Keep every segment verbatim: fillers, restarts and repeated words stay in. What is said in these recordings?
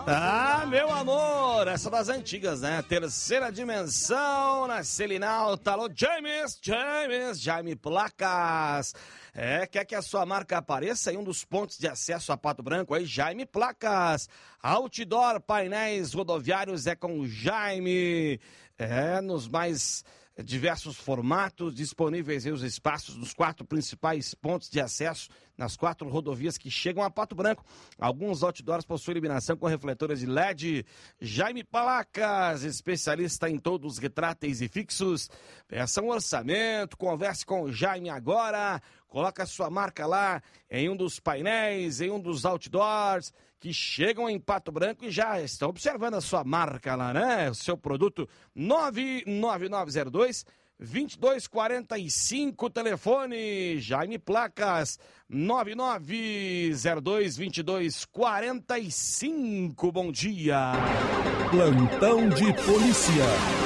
Ah, meu amor, essa das antigas, né? Terceira dimensão na Selinal. Alô, James, James, Jaime Placas. É, quer que a sua marca apareça em um dos pontos de acesso a Pato Branco? Aí, Jaime Placas. Outdoor, painéis rodoviários é com Jaime. É, nos mais diversos formatos, disponíveis em os espaços dos quatro principais pontos de acesso nas quatro rodovias que chegam a Pato Branco. Alguns outdoors possuem iluminação com refletores de L E D. Jaime Placas, especialista em todos os retráteis e fixos. Peça um orçamento, converse com o Jaime agora. Coloca a sua marca lá em um dos painéis, em um dos outdoors que chegam em Pato Branco e já estão observando a sua marca lá, né? O seu produto. Nove nove nove zero dois, dois dois quatro cinco, telefone Jaime Placas, nove nove zero dois, dois dois quatro cinco. Bom dia. Plantão de polícia.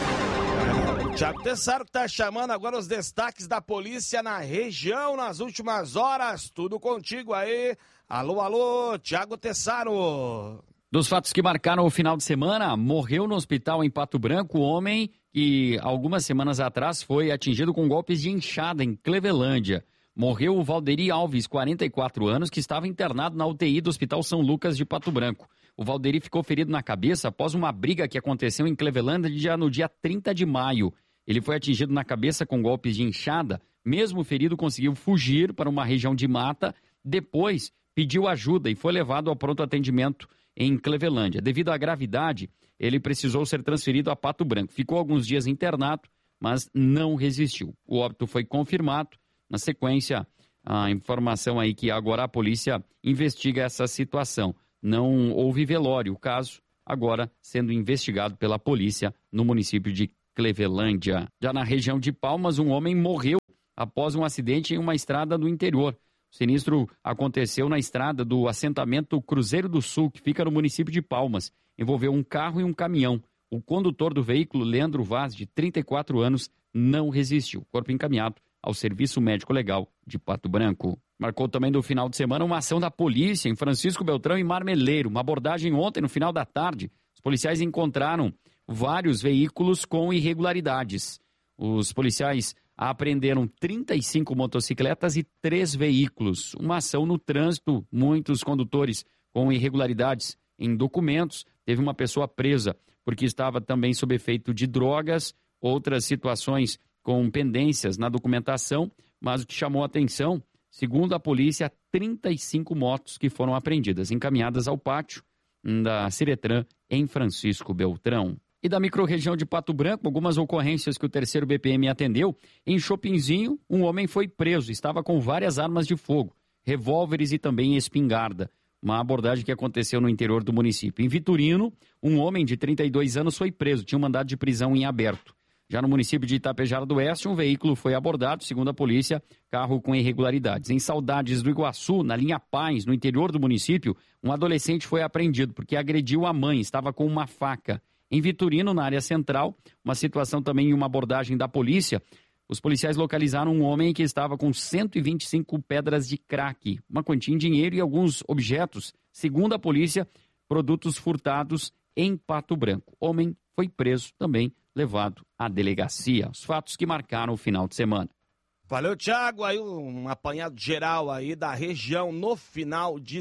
Tiago Tessaro que está chamando agora os destaques da polícia na região nas últimas horas. Tudo contigo aí. Alô, alô, Tiago Tessaro. Dos fatos que marcaram o final de semana, morreu no hospital em Pato Branco o homem que algumas semanas atrás foi atingido com golpes de enxada em Clevelândia. Morreu o Valderi Alves, quarenta e quatro anos, que estava internado na U T I do Hospital São Lucas de Pato Branco. O Valderi ficou ferido na cabeça após uma briga que aconteceu em Clevelândia no dia trinta de maio. Ele foi atingido na cabeça com golpes de enxada. Mesmo ferido, conseguiu fugir para uma região de mata. Depois, pediu ajuda e foi levado ao pronto atendimento em Clevelândia. Devido à gravidade, ele precisou ser transferido a Pato Branco. Ficou alguns dias internado, mas não resistiu. O óbito foi confirmado. Na sequência, a informação aí que agora a polícia investiga essa situação. Não houve velório. O caso agora sendo investigado pela polícia no município de Clevelândia. Já na região de Palmas, um homem morreu após um acidente em uma estrada do interior. O sinistro aconteceu na estrada do assentamento Cruzeiro do Sul, que fica no município de Palmas. Envolveu um carro e um caminhão. O condutor do veículo, Leandro Vaz, de trinta e quatro anos, não resistiu. O corpo encaminhado ao Serviço Médico Legal de Pato Branco. Marcou também no final de semana uma ação da polícia em Francisco Beltrão e Marmeleiro. Uma abordagem ontem, no final da tarde. Os policiais encontraram vários veículos com irregularidades. Os policiais apreenderam trinta e cinco motocicletas e três veículos. Uma ação no trânsito, muitos condutores com irregularidades em documentos. Teve uma pessoa presa porque estava também sob efeito de drogas, outras situações com pendências na documentação, mas o que chamou a atenção, segundo a polícia, trinta e cinco motos que foram apreendidas, encaminhadas ao pátio da Ciretran em Francisco Beltrão. E da microrregião de Pato Branco, algumas ocorrências que o terceiro B P M atendeu. Em Chopinzinho, um homem foi preso, estava com várias armas de fogo, revólveres e também espingarda. Uma abordagem que aconteceu no interior do município. Em Vitorino, um homem de trinta e dois anos foi preso, tinha um mandado de prisão em aberto. Já no município de Itapejara do Oeste, um veículo foi abordado, segundo a polícia, carro com irregularidades. Em Saudades do Iguaçu, na linha Paz, no interior do município, um adolescente foi apreendido porque agrediu a mãe, estava com uma faca. Em Vitorino, na área central, uma situação também em uma abordagem da polícia, os policiais localizaram um homem que estava com cento e vinte e cinco pedras de crack, uma quantia em dinheiro e alguns objetos, segundo a polícia, produtos furtados em Pato Branco. O homem foi preso também, levado à delegacia. Os fatos que marcaram o final de semana. Valeu, Thiago. Aí um apanhado geral aí da região no final de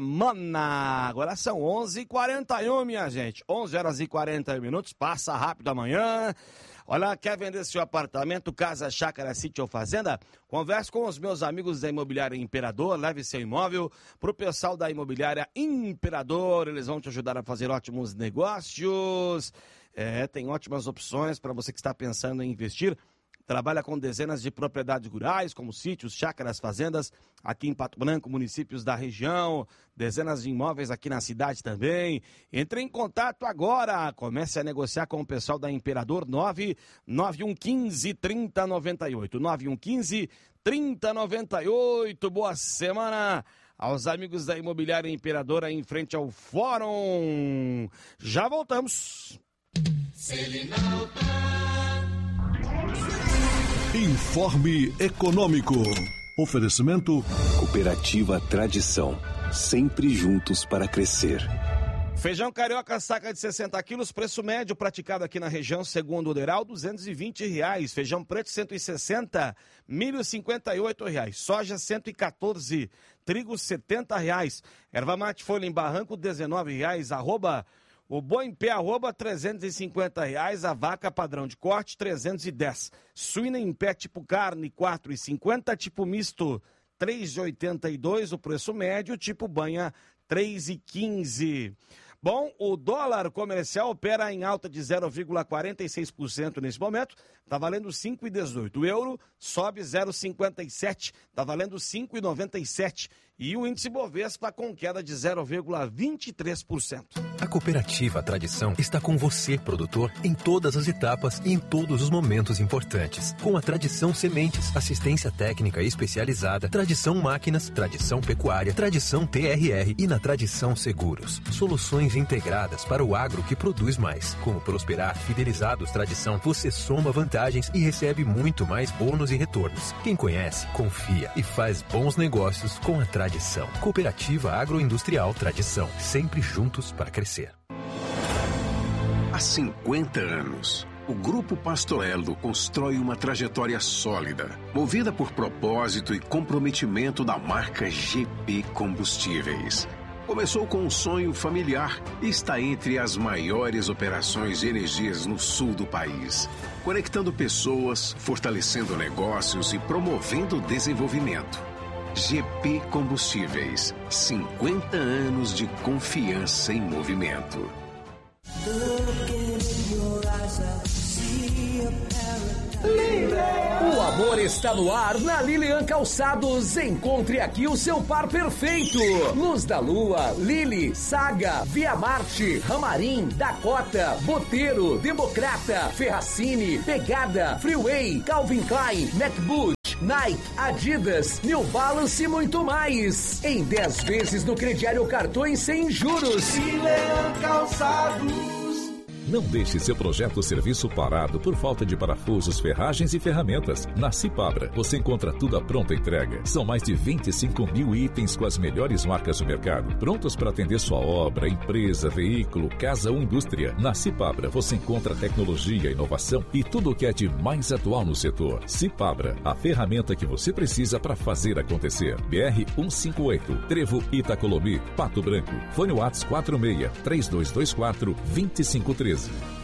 semana. Agora são onze e quarenta e um, minha gente. onze horas e quarenta minutos. Passa rápido amanhã. Olha, quer vender seu apartamento, casa, chácara, sítio ou fazenda? Converse com os meus amigos da Imobiliária Imperador. Leve seu imóvel pro pessoal da Imobiliária Imperador. Eles vão te ajudar a fazer ótimos negócios. É, tem ótimas opções para você que está pensando em investir. Trabalha com dezenas de propriedades rurais, como sítios, chácaras, fazendas, aqui em Pato Branco, municípios da região, dezenas de imóveis aqui na cidade também. Entre em contato agora, comece a negociar com o pessoal da Imperador, nove nove um um cinco, três zero nove oito, nove um um cinco, três zero nove oito. Boa semana aos amigos da Imobiliária Imperador aí em frente ao Fórum. Já voltamos. Selinal. Informe Econômico. Oferecimento Cooperativa Tradição, sempre juntos para crescer. Feijão carioca, saca de sessenta quilos, preço médio praticado aqui na região, segundo o Deral, duzentos e vinte reais. Feijão preto, cento e sessenta, milho, cinquenta e oito reais. Soja, cento e quatorze, trigo, setenta reais. Erva mate, folha em barranco, dezenove reais. Arroba, o boi em pé, arroba, trezentos e cinquenta reais. A vaca padrão de corte, trezentos e dez. Suína em pé, tipo carne, quatro reais e cinquenta. Tipo misto, três reais e oitenta e dois. O preço médio, tipo banha, três reais e quinze. Bom, o dólar comercial opera em alta de zero vírgula quarenta e seis por cento nesse momento, está valendo cinco reais e dezoito. O euro sobe zero vírgula cinquenta e sete, está valendo cinco reais e noventa e sete. E o índice Bovespa com queda de zero vírgula vinte e três por cento. A Cooperativa Tradição está com você, produtor, em todas as etapas e em todos os momentos importantes. Com a Tradição Sementes, assistência técnica especializada, Tradição Máquinas, Tradição Pecuária, Tradição T R R e na Tradição Seguros. Soluções integradas para o agro que produz mais. Com o Prosperar Fidelizados Tradição, você soma vantagens e recebe muito mais bônus e retornos. Quem conhece, confia e faz bons negócios com a Tradição. Cooperativa Agroindustrial Tradição. Sempre juntos para crescer. Há cinquenta anos, o Grupo Pastorello constrói uma trajetória sólida, movida por propósito e comprometimento da marca G P Combustíveis. Começou com um sonho familiar e está entre as maiores operações de energias no sul do país, conectando pessoas, fortalecendo negócios e promovendo o desenvolvimento. G P Combustíveis, cinquenta anos de confiança em movimento. O amor está no ar na Lilian Calçados. Encontre aqui o seu par perfeito. Luz da Lua, Lili, Saga, Via Marte, Ramarim, Dakota, Boteiro, Democrata, Ferracini, Pegada, Freeway, Calvin Klein, Netboot, Nike, Adidas, New Balance e muito mais. Em dez vezes no crediário cartões sem juros. Lilian Calçados. Não deixe seu projeto ou serviço parado por falta de parafusos, ferragens e ferramentas. Na Cipabra, você encontra tudo à pronta entrega. São mais de vinte e cinco mil itens com as melhores marcas do mercado, prontos para atender sua obra, empresa, veículo, casa ou indústria. Na Cipabra, você encontra tecnologia, inovação e tudo o que é de mais atual no setor. Cipabra, a ferramenta que você precisa para fazer acontecer. B R cento e cinquenta e oito, Trevo Itacolomi, Pato Branco. Fone WhatsApp quatro seis, três dois dois quatro, dois cinco um três.